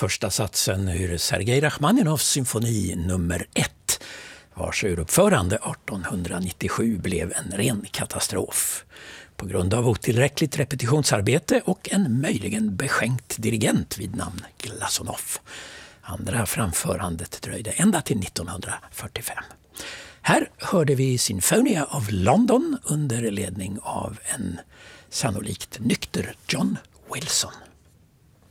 första satsen ur Sergej Rachmaninovs symfoni nummer 1, vars uruppförande 1897 blev en ren katastrof. På grund av otillräckligt repetitionsarbete och en möjligen beskänkt dirigent vid namn Glasonov. Andra framförandet dröjde ända till 1945. Här hörde vi Sinfonia of London under ledning av en sannolikt nykter John Wilson.